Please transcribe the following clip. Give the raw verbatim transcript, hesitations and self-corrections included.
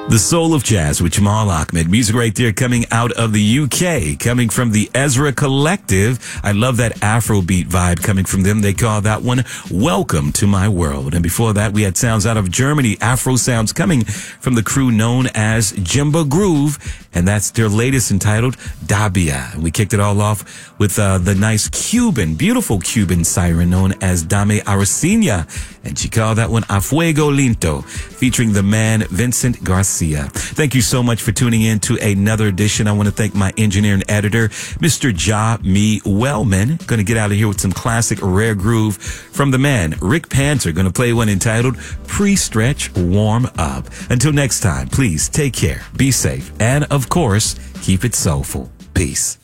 The Soul of Jazz with Jamal Ahmed. Music right there coming out of the U K, coming from the Ezra Collective. I love that Afrobeat vibe coming from them. They call that one Welcome to My World. And before that, we had sounds out of Germany, Afro sounds coming from the crew known as Jimba Groove. And that's their latest entitled Dabia. And we kicked it all off with uh, the nice Cuban, beautiful Cuban siren known as Dame Aracena. And she called that one A Fuego Linto, featuring the man Vincent Garcia. Thank you so much for tuning in to another edition. I want to thank my engineer and editor, Mister Ja Me Wellman. Going to get out of here with some classic rare groove from the man, Rick Panzer. Going to play one entitled Pre-Stretch Warm Up. Until next time, please take care, be safe, and of course, keep it soulful. Peace.